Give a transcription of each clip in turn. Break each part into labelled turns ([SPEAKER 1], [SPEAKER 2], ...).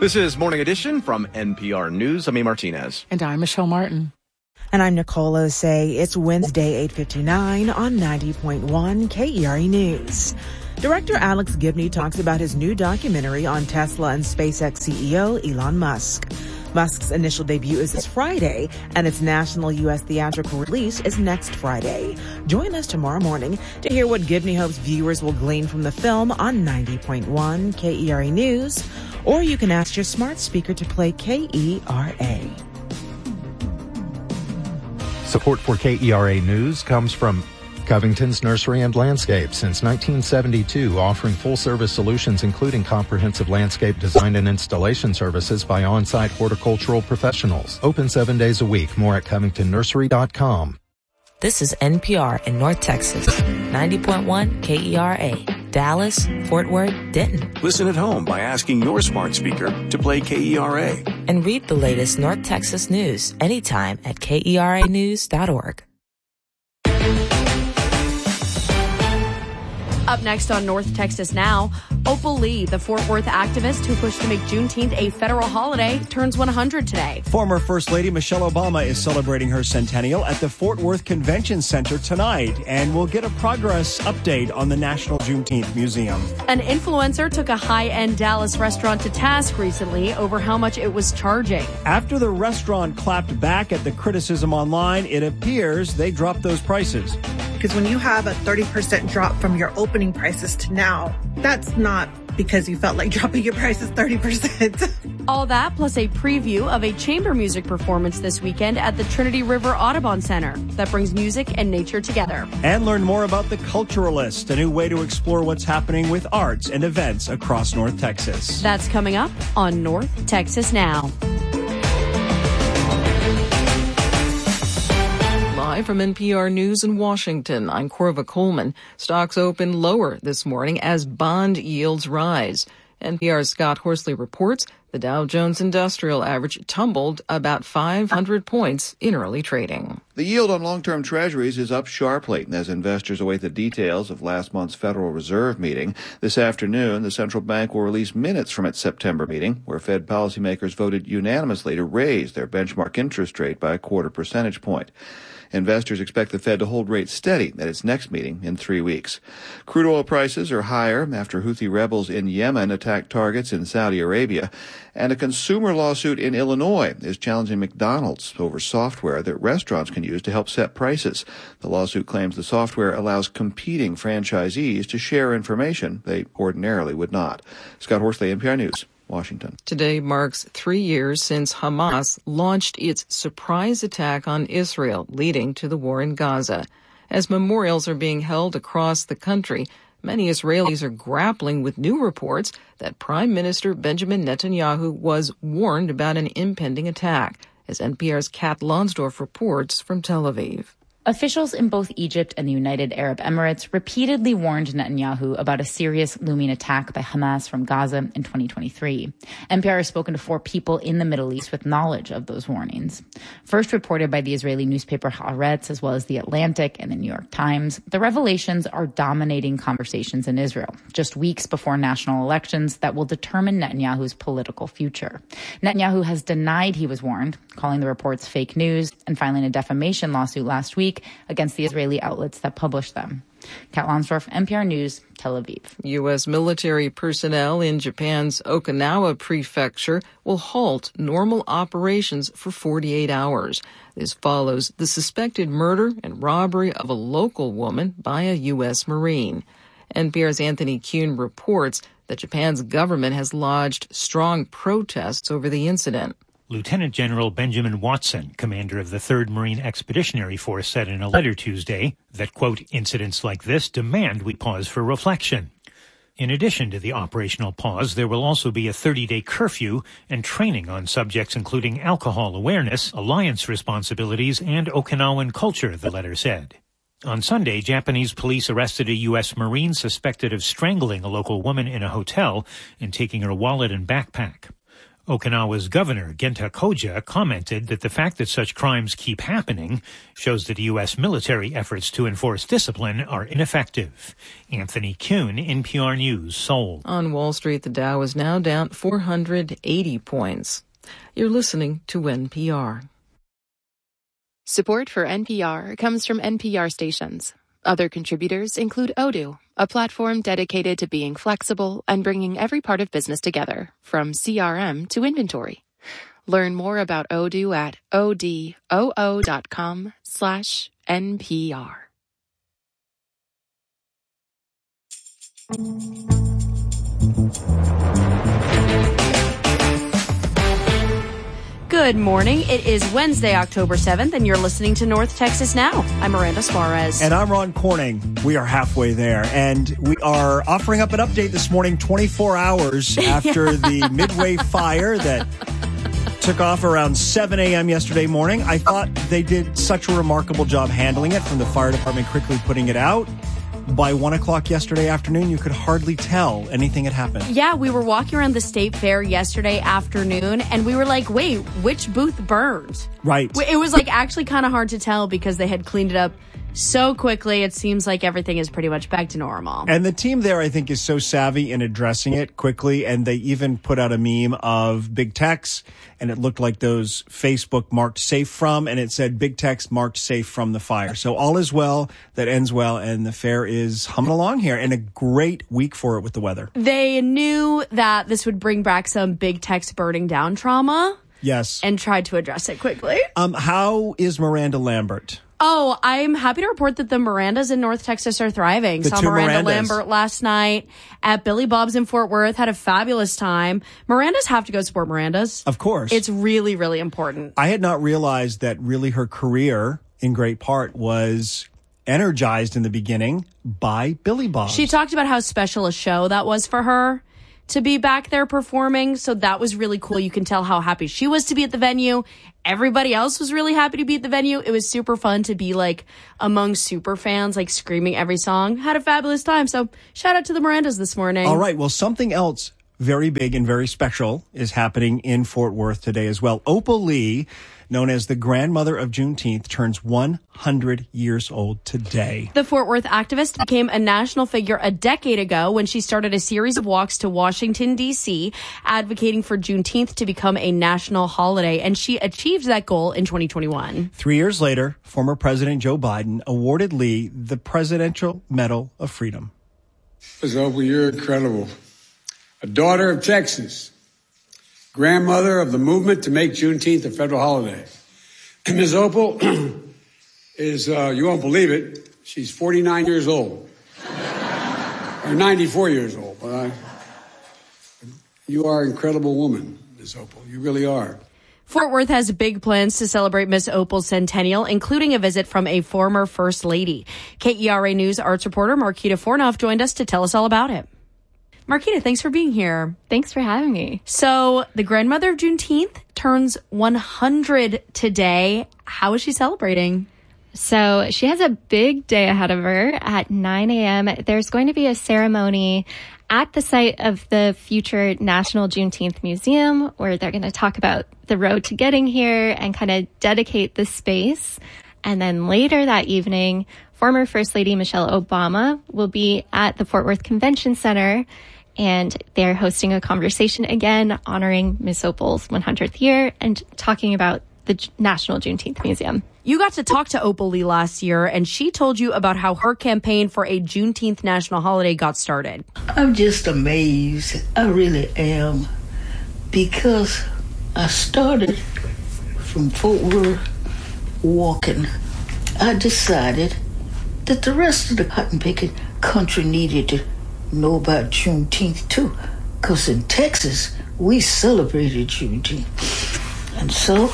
[SPEAKER 1] This is Morning Edition from NPR News. I'm A. Martinez.
[SPEAKER 2] And I'm Michelle Martin.
[SPEAKER 3] And I'm Nicole Osei. It's Wednesday, 8:59 on 90.1 KERE News. Director Alex Gibney talks about his new documentary on Tesla and SpaceX CEO Elon Musk. Musk's initial debut is this Friday, and its national U.S. theatrical release is next Friday. Join us tomorrow morning to hear what Gibney hopes viewers will glean from the film on 90.1 KERE News, or you can ask your smart speaker to play KERA.
[SPEAKER 4] Support for KERA News comes from Covington's Nursery and Landscape, since 1972, offering full-service solutions including comprehensive landscape design and installation services by on-site horticultural professionals. Open 7 days a week. More at covingtonnursery.com.
[SPEAKER 5] This is NPR in North Texas, 90.1 KERA, Dallas, Fort Worth, Denton.
[SPEAKER 6] Listen at home by asking your smart speaker to play KERA.
[SPEAKER 5] And read the latest North Texas news anytime at KERAnews.org.
[SPEAKER 7] Up next on North Texas Now, Opal Lee, the Fort Worth activist who pushed to make Juneteenth a federal holiday, turns 100 today.
[SPEAKER 8] Former First Lady Michelle Obama is celebrating her centennial at the Fort Worth Convention Center tonight, and we'll get a progress update on the National Juneteenth Museum.
[SPEAKER 7] An influencer took a high-end Dallas restaurant to task recently over how much it was charging.
[SPEAKER 8] After the restaurant clapped back at the criticism online, it appears they dropped those prices.
[SPEAKER 9] Because when you have a 30% drop from your opening prices to now, that's not because you felt like dropping your prices 30%.
[SPEAKER 7] All that plus a preview of a chamber music performance this weekend at the Trinity River Audubon Center that brings music and nature together.
[SPEAKER 8] And learn more about The Culturalist, a new way to explore what's happening with arts and events across North Texas.
[SPEAKER 7] That's coming up on North Texas Now.
[SPEAKER 2] Live from NPR News in Washington, I'm Corva Coleman. Stocks open lower this morning as bond yields rise. NPR's Scott Horsley reports the Dow Jones Industrial Average tumbled about 500 points in early trading.
[SPEAKER 10] The yield on long-term treasuries is up sharply as investors await the details of last month's Federal Reserve meeting. This afternoon, the central bank will release minutes from its September meeting, where Fed policymakers voted unanimously to raise their benchmark interest rate by a quarter percentage point. Investors expect the Fed to hold rates steady at its next meeting in 3 weeks. Crude oil prices are higher after Houthi rebels in Yemen attacked targets in Saudi Arabia. And a consumer lawsuit in Illinois is challenging McDonald's over software that restaurants can use to help set prices. The lawsuit claims the software allows competing franchisees to share information they ordinarily would not. Scott Horsley, NPR News, Washington.
[SPEAKER 2] Today marks 3 years since Hamas launched its surprise attack on Israel, leading to the war in Gaza. As memorials are being held across the country, many Israelis are grappling with new reports that Prime Minister Benjamin Netanyahu was warned about an impending attack, as NPR's Kat Lonsdorf reports from Tel Aviv.
[SPEAKER 11] Officials in both Egypt and the United Arab Emirates repeatedly warned Netanyahu about a serious looming attack by Hamas from Gaza in 2023. NPR has spoken to 4 people in the Middle East with knowledge of those warnings. First reported by the Israeli newspaper Haaretz, as well as The Atlantic and the New York Times, the revelations are dominating conversations in Israel, just weeks before national elections that will determine Netanyahu's political future. Netanyahu has denied he was warned, calling the reports fake news and filing a defamation lawsuit last week against the Israeli outlets that published them. Kat Lonsdorf, NPR News, Tel Aviv.
[SPEAKER 2] U.S. military personnel in Japan's Okinawa prefecture will halt normal operations for 48 hours. This follows the suspected murder and robbery of a local woman by a U.S. Marine. NPR's Anthony Kuhn reports that Japan's government has lodged strong protests over the incident.
[SPEAKER 12] Lieutenant General Benjamin Watson, commander of the 3rd Marine Expeditionary Force, said in a letter Tuesday that, quote, incidents like this demand we pause for reflection. In addition to the operational pause, there will also be a 30-day curfew and training on subjects including alcohol awareness, alliance responsibilities, and Okinawan culture, the letter said. On Sunday, Japanese police arrested a U.S. Marine suspected of strangling a local woman in a hotel and taking her wallet and backpack. Okinawa's governor, Genta Koja, commented that the fact that such crimes keep happening shows that U.S. military efforts to enforce discipline are ineffective. Anthony Kuhn, NPR News, Seoul.
[SPEAKER 2] On Wall Street, the Dow is now down 480 points. You're listening to NPR.
[SPEAKER 13] Support for NPR comes from NPR stations. Other contributors include Odoo, a platform dedicated to being flexible and bringing every part of business together, from CRM to inventory. Learn more about Odoo at odoo.com/NPR.
[SPEAKER 7] Good morning. It is Wednesday, October 7th, and you're listening to North Texas Now. I'm Miranda Suarez.
[SPEAKER 8] And I'm Ron Corning. We are halfway there, and we are offering up an update this morning, 24 hours after the Midway fire that took off around 7 a.m. yesterday morning. I thought they did such a remarkable job handling it, from the fire department quickly putting it out. By 1 o'clock yesterday afternoon, you could hardly tell anything had happened.
[SPEAKER 7] Yeah, we were walking around the state fair yesterday afternoon, and we were like, wait, which booth burned?
[SPEAKER 8] Right.
[SPEAKER 7] It was like actually kind of hard to tell because they had cleaned it up so quickly. It seems like everything is pretty much back to normal.
[SPEAKER 8] And the team there, I think, is so savvy in addressing it quickly. And they even put out a meme of big text, and it looked like those Facebook marked safe from, and it said big text marked safe from the fire. So all is well that ends well, and the fair is humming along here, and a great week for it with the weather.
[SPEAKER 7] They knew that this would bring back some big text burning down trauma.
[SPEAKER 8] Yes.
[SPEAKER 7] And tried to address it quickly.
[SPEAKER 8] How is Miranda Lambert?
[SPEAKER 7] Oh, I'm happy to report that the Mirandas in North Texas are thriving.
[SPEAKER 8] Saw
[SPEAKER 7] Miranda
[SPEAKER 8] Mirandas.
[SPEAKER 7] Lambert last night at Billy Bob's in Fort Worth, had a fabulous time. Mirandas have to go support Mirandas.
[SPEAKER 8] Of course.
[SPEAKER 7] It's really, really important.
[SPEAKER 8] I had not realized that really her career, in great part, was energized in the beginning by Billy Bob.
[SPEAKER 7] She talked about how special a show that was for her to be back there performing. So that was really cool. You can tell how happy she was to be at the venue. Everybody else was really happy to be at the venue. It was super fun to be like among super fans, like screaming every song. Had a fabulous time. So shout out to the Mirandas this morning.
[SPEAKER 8] All right. Well, something else very big and very special is happening in Fort Worth today as well. Opal Lee, known as the grandmother of Juneteenth, turns 100 years old today.
[SPEAKER 7] The Fort Worth activist became a national figure a decade ago when she started a series of walks to Washington, D.C., advocating for Juneteenth to become a national holiday, and she achieved that goal in 2021.
[SPEAKER 8] 3 years later, former President Joe Biden awarded Lee the Presidential Medal of Freedom.
[SPEAKER 14] Ms. Opal, you're incredible. A daughter of Texas, grandmother of the movement to make Juneteenth a federal holiday. And Ms. Opal is, you won't believe it, she's 49 years old. Or 94 years old. But you are an incredible woman, Ms. Opal. You really are.
[SPEAKER 7] Fort Worth has big plans to celebrate Miss Opal's centennial, including a visit from a former First Lady. KERA News arts reporter Marquita Fornoff joined us to tell us all about it. Marquita, thanks for being here.
[SPEAKER 15] Thanks for having me.
[SPEAKER 7] So the grandmother of Juneteenth turns 100 today. How is she celebrating?
[SPEAKER 15] So she has a big day ahead of her at 9 a.m. There's going to be a ceremony at the site of the future National Juneteenth Museum, where they're going to talk about the road to getting here and kind of dedicate the space. And then later that evening, former First Lady Michelle Obama will be at the Fort Worth Convention Center, and they're hosting a conversation again honoring Miss Opal's 100th year and talking about the National Juneteenth Museum.
[SPEAKER 7] You got to talk to Opal Lee last year, and she told you about how her campaign for a Juneteenth national holiday got started.
[SPEAKER 16] I'm just amazed. I really am. Because I started from Fort Worth walking. I decided that the rest of the cotton picking country needed to know about Juneteenth too. Because in Texas, we celebrated Juneteenth. And so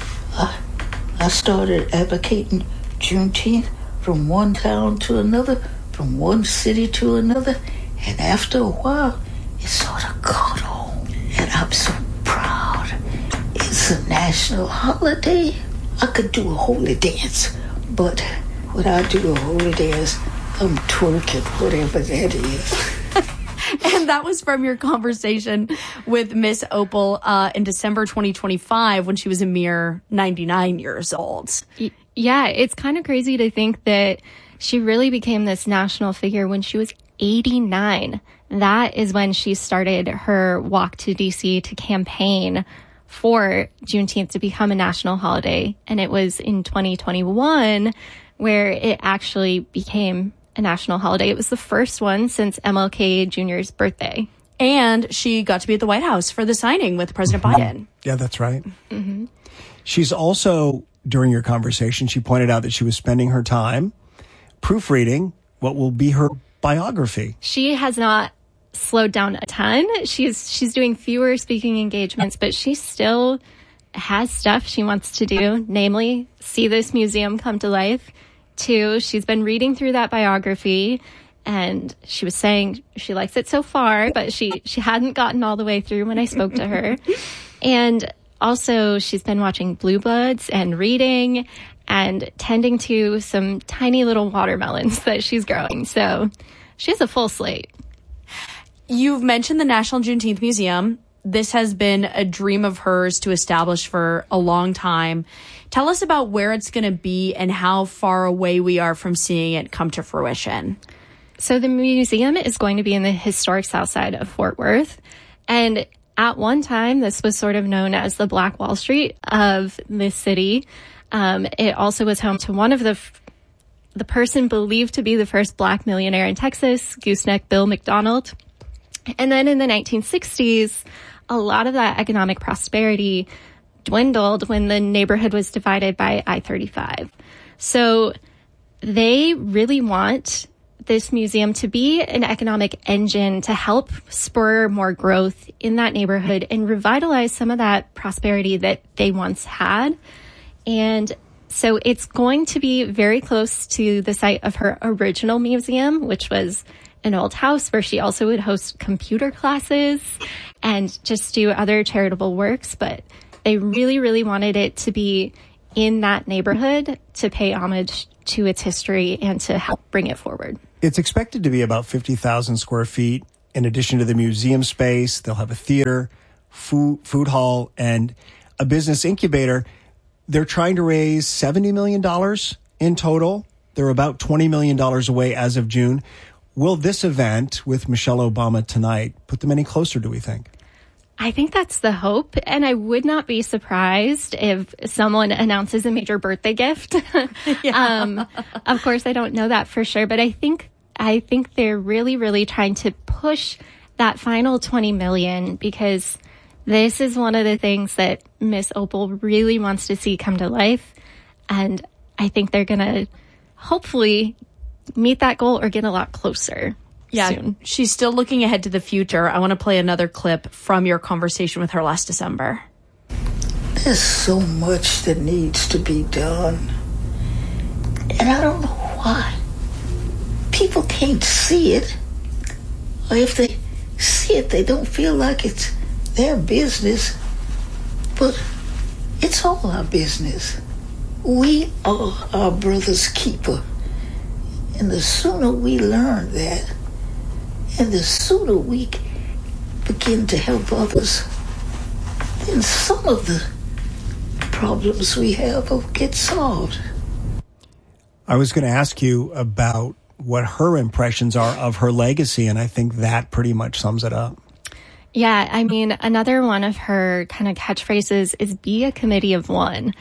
[SPEAKER 16] I started advocating Juneteenth from one town to another, from one city to another. And after a while, it sort of caught on. And I'm so proud. It's a national holiday. I could do a holy dance, but when I do a holy dance, I'm twerking, whatever that is.
[SPEAKER 7] And That was from your conversation with Miss Opal in December 2025 when she was a mere 99 years old.
[SPEAKER 15] Yeah, it's kind of crazy to think that she really became this national figure when she was 89. That is when she started her walk to D.C. to campaign for Juneteenth to become a national holiday. And it was in 2021 where it actually became a national holiday. It was the first one since MLK Jr.'s birthday.
[SPEAKER 7] And she got to be at the White House for the signing with President Biden.
[SPEAKER 8] Yeah, that's right. Mm-hmm. She's also, during your conversation, she pointed out that she was spending her time proofreading what will be her biography.
[SPEAKER 15] She has not slowed down a ton. She's doing fewer speaking engagements, but she still has stuff she wants to do, namely see this museum come to life. 2, she's been reading through that biography, and she was saying she likes it so far, but she hadn't gotten all the way through when I spoke to her. And also, she's been watching Blue Bloods and reading and tending to some tiny little watermelons that she's growing. So she has a full slate.
[SPEAKER 7] You've mentioned the National Juneteenth Museum. This has been a dream of hers to establish for a long time. Tell us about where it's going to be and how far away we are from seeing it come to fruition.
[SPEAKER 15] So the museum is going to be in the historic South Side of Fort Worth. And at one time, this was sort of known as the Black Wall Street of this city. It also was home to one of the person believed to be the first Black millionaire in Texas, Gooseneck Bill McDonald. And then in the 1960s, a lot of that economic prosperity dwindled when the neighborhood was divided by I-35. So they really want this museum to be an economic engine to help spur more growth in that neighborhood and revitalize some of that prosperity that they once had. And so it's going to be very close to the site of her original museum, which was an old house where she also would host computer classes and just do other charitable works. But they really, really wanted it to be in that neighborhood to pay homage to its history and to help bring it forward.
[SPEAKER 8] It's expected to be about 50,000 square feet. In addition to the museum space, they'll have a theater, food hall, and a business incubator. They're trying to raise $70 million in total. They're about $20 million away as of June. Will this event with Michelle Obama tonight put them any closer, do we think?
[SPEAKER 15] I think that's the hope, and I would not be surprised if someone announces a major birthday gift. Of course, I don't know that for sure, but I think they're really, really trying to push that final $20 million because this is one of the things that Miss Opal really wants to see come to life, and I think they're going to hopefully meet that goal or get a lot closer.
[SPEAKER 7] Yeah,
[SPEAKER 15] soon.
[SPEAKER 7] She's still looking ahead to the future. I want to play another clip from your conversation with her last December.
[SPEAKER 16] There's so much that needs to be done. And I don't know why. People can't see it. Or if they see it, they don't feel like it's their business. But it's all our business. We are our brother's keeper. And the sooner we learn that, and the sooner we begin to help others, then some of the problems we have will get solved.
[SPEAKER 8] I was going to ask you about what her impressions are of her legacy, and I think that pretty much sums it up.
[SPEAKER 15] Yeah, I mean, another one of her kind of catchphrases is be a committee of one.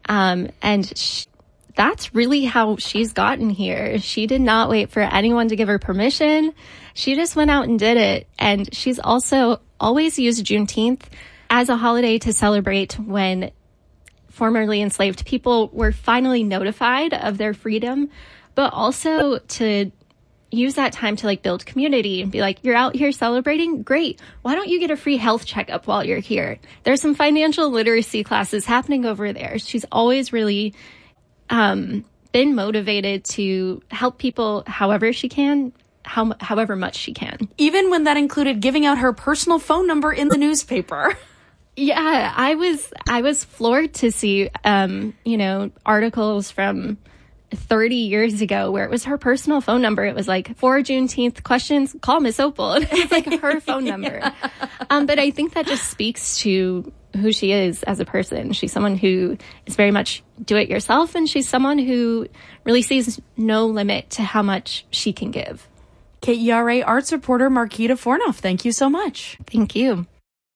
[SPEAKER 15] That's really how she's gotten here. She did not wait for anyone to give her permission. She just went out and did it. And she's also always used Juneteenth as a holiday to celebrate when formerly enslaved people were finally notified of their freedom, but also to use that time to build community and be like, you're out here celebrating? Great. Why don't you get a free health checkup while you're here? There's some financial literacy classes happening over there. She's always really been motivated to help people however she can, however much she can.
[SPEAKER 7] Even when that included giving out her personal phone number in the newspaper.
[SPEAKER 15] Yeah, I was floored to see, articles from 30 years ago where it was her personal phone number. It was like, for Juneteenth questions, call Miss Opal. And it's like her phone number. But I think that just speaks to who she is as a person. She's someone who is very much do it yourself, and she's someone who really sees no limit to how much she can give.
[SPEAKER 7] KERA arts reporter Marquita Fornoff, thank you so much.
[SPEAKER 15] Thank you.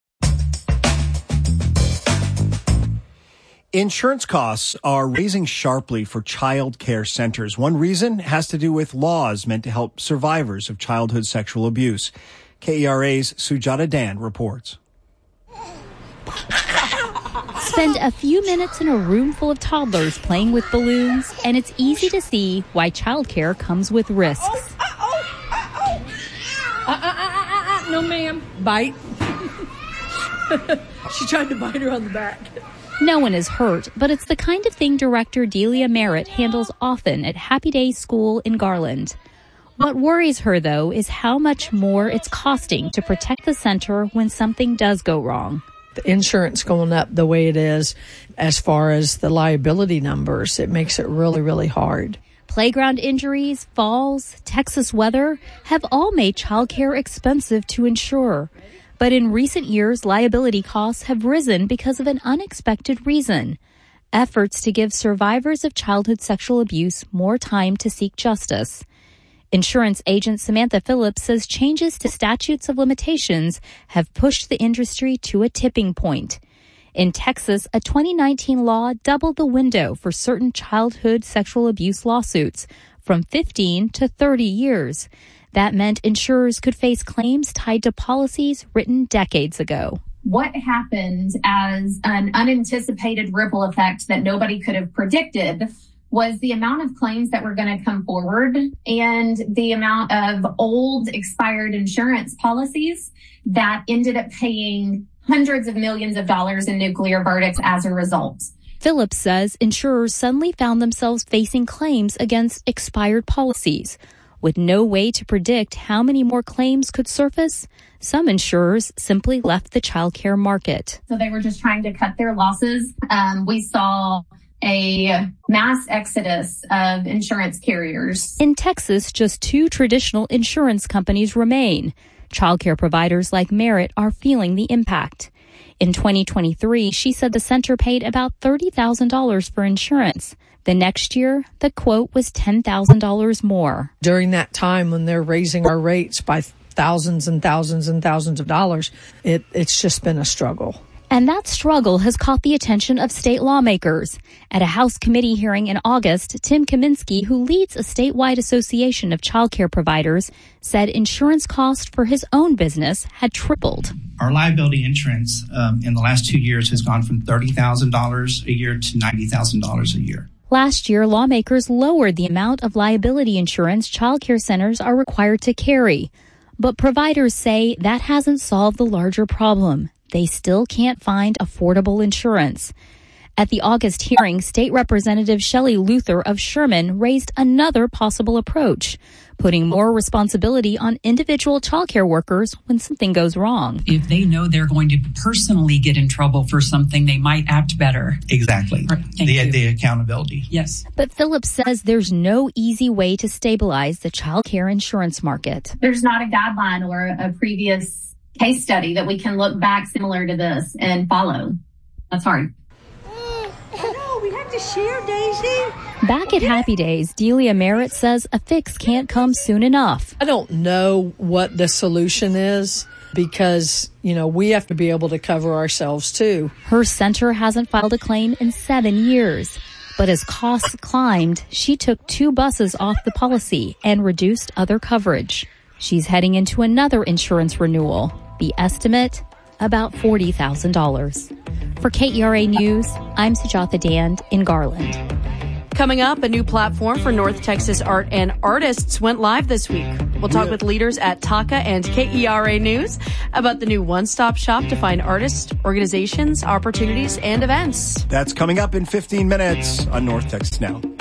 [SPEAKER 8] Insurance costs are raising sharply for child care centers. One reason has to do with laws meant to help survivors of childhood sexual abuse. KERA's Sujata Dan reports.
[SPEAKER 17] Spend a few minutes in a room full of toddlers playing with balloons, and it's easy to see why childcare comes with risks.
[SPEAKER 18] No, ma'am. Bite. She tried to bite her on the back.
[SPEAKER 17] No one is hurt, but it's the kind of thing director Delia Merritt handles often at Happy Days School in Garland. What worries her, though, is how much more it's costing to protect the center when something does go wrong.
[SPEAKER 18] The insurance going up the way it is, as far as the liability numbers, it makes it really, really hard.
[SPEAKER 17] Playground injuries, falls, Texas weather have all made childcare expensive to insure. But in recent years, liability costs have risen because of an unexpected reason: efforts to give survivors of childhood sexual abuse more time to seek justice. Insurance agent Samantha Phillips says changes to statutes of limitations have pushed the industry to a tipping point. In Texas, a 2019 law doubled the window for certain childhood sexual abuse lawsuits from 15 to 30 years. That meant insurers could face claims tied to policies written decades ago.
[SPEAKER 19] What happened as an unanticipated ripple effect that nobody could have predicted was the amount of claims that were going to come forward and the amount of old expired insurance policies that ended up paying hundreds of millions of dollars in nuclear verdicts as a result.
[SPEAKER 17] Phillips says insurers suddenly found themselves facing claims against expired policies. With no way to predict how many more claims could surface, some insurers simply left the childcare market.
[SPEAKER 19] So they were just trying to cut their losses. We saw a mass exodus of insurance carriers.
[SPEAKER 17] In Texas, just 2 traditional insurance companies remain. Childcare providers like Merit are feeling the impact. In 2023, she said the center paid about $30,000 for insurance. The next year, the quote was $10,000 more.
[SPEAKER 18] During that time when they're raising our rates by thousands and thousands and thousands of dollars, it's just been a struggle.
[SPEAKER 17] And that struggle has caught the attention of state lawmakers. At a House committee hearing in August, Tim Kaminsky, who leads a statewide association of childcare providers, said insurance costs for his own business had tripled.
[SPEAKER 20] Our liability insurance in the last 2 years has gone from $30,000 a year to $90,000 a year.
[SPEAKER 17] Last year, lawmakers lowered the amount of liability insurance childcare centers are required to carry. But providers say that hasn't solved the larger problem. They still can't find affordable insurance. At the August hearing, State Representative Shelley Luther of Sherman raised another possible approach, putting more responsibility on individual childcare workers when something goes wrong.
[SPEAKER 21] If they know they're going to personally get in trouble for something, they might act better.
[SPEAKER 20] Exactly. The accountability.
[SPEAKER 21] Yes.
[SPEAKER 17] But Phillips says there's no easy way to stabilize the childcare insurance market.
[SPEAKER 19] There's not a guideline or a previous case study that we can look back similar to this and follow. That's hard.
[SPEAKER 18] No, we have to share, Daisy.
[SPEAKER 17] Back at Happy Days, Delia Merritt says a fix can't come soon enough.
[SPEAKER 18] I don't know what the solution is because, we have to be able to cover ourselves too.
[SPEAKER 17] Her center hasn't filed a claim in 7 years. But as costs climbed, she took 2 buses off the policy and reduced other coverage. She's heading into another insurance renewal. The estimate, about $40,000. For KERA News, I'm Sujata Dand in Garland.
[SPEAKER 7] Coming up, a new platform for North Texas art and artists went live this week. We'll talk with leaders at TACA and KERA News about the new one-stop shop to find artists, organizations, opportunities, and events.
[SPEAKER 8] That's coming up in 15 minutes on North Texas Now.